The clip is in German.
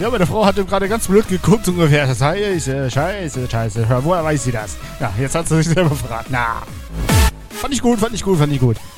Ja, meine Frau hat ihm gerade ganz blöd geguckt, ungefähr. Scheiße. Woher weiß sie das? Ja, jetzt hat sie sich selber verraten. Na. Fand ich gut.